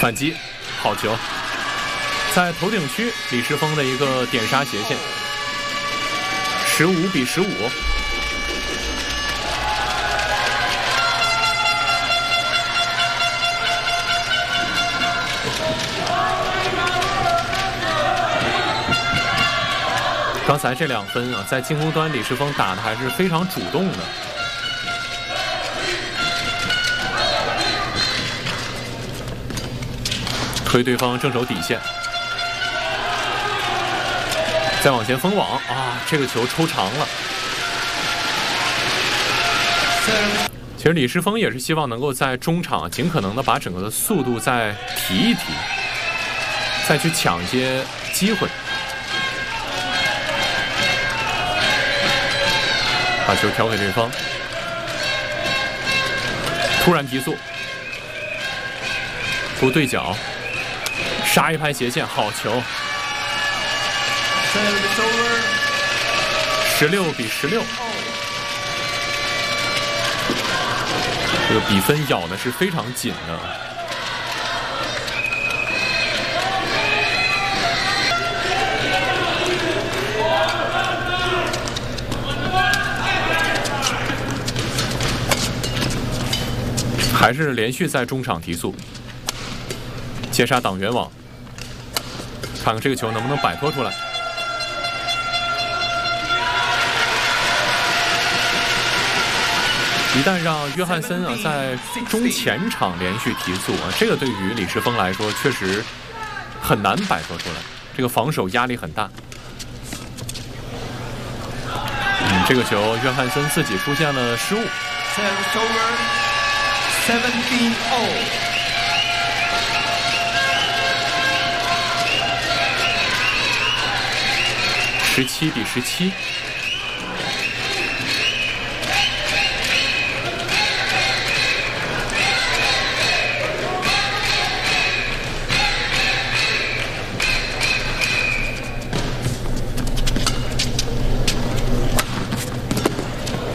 反击，好球，在头顶区，李世峰的一个点杀斜线，15比15。刚才这2分啊，在进攻端李世峰打的还是非常主动的。推对方正手底线，再往前封网啊！这个球抽长了。其实李世峰也是希望能够在中场尽可能的把整个的速度再提一提，再去抢一些机会。把球调给对方，突然提速，不对角，杀一拍斜线，好球！16比16，这个比分咬的是非常紧的。还是连续在中场提速，接杀挡圆网，看看这个球能不能摆脱出来。一旦让约翰森啊在中前场连续提速啊，这个对于李世峰来说确实很难摆脱出来，这个防守压力很大。这个球约翰森自己出现了失误。17比17。